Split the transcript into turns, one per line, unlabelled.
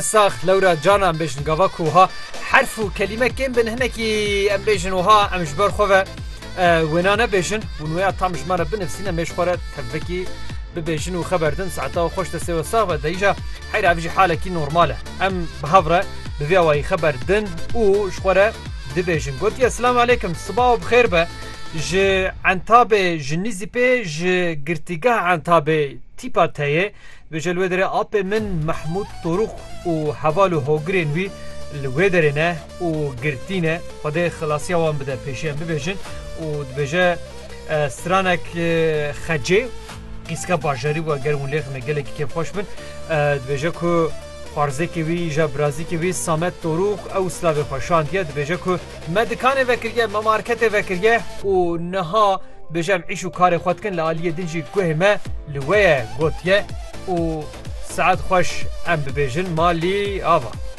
ساخ لورا جانا ام بيجن قوا كوها حرف وكلمة كين بن هناكي ام بيجن وها ام جبر خوفا ونانا بيجن ونويا طعم جمارة بنفسينا مش خورا تفكي ببيجن وخبردن ساعتها وخوش تسوي صاغة ديجا حير عفجي حالة كي نورمالة ام بهافرة بفيواي خبردن وشخورا دبيجن قلت يا السلام عليكم صباح بخير با ج عنتابه جنيزي بي ج قرتيقاه عنتابه تيبا تايه بجلودري ابي من محمود طروق وحوالو هوغرين وي الويدرنا وقرتينا وده خلاصيا وان بدا بيشين ببيجن ودبجا سترانك خجي قيسكا باجاري وقرمون ليخ مقالك كيف خوش من دبجا كو خارزه که وی جبرازی که وی سامت طروق او سلاوی خوشان دیه دبیجه که مدکانه وکریه ممارکت وکریه و نها بجم عیش و کار خود کن لعالیه دنجی گوه ما لویه گوتیه و ساعت خوش ام ببیجن مالی آوا